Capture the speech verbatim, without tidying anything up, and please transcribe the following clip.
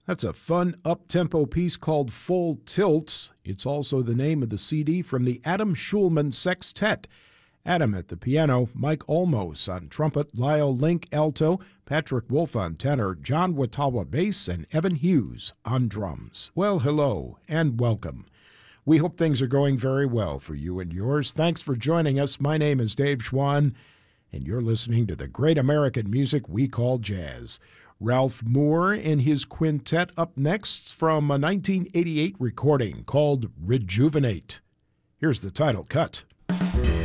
That's a fun, up-tempo piece called Full Tilt. It's also the name of the C D from the Adam Schulman Sextet. Adam at the piano, Mike Olmos on trumpet, Lyle Link alto, Patrick Wolf on tenor, John Watawa bass, and Evan Hughes on drums. Well, hello and welcome. We hope things are going very well for you and yours. Thanks for joining us. My name is Dave Schwann, and you're listening to the great American music we call jazz. Ralph Moore and his quintet up next from a nineteen eighty-eight recording called Rejuvenate. Here's the title cut.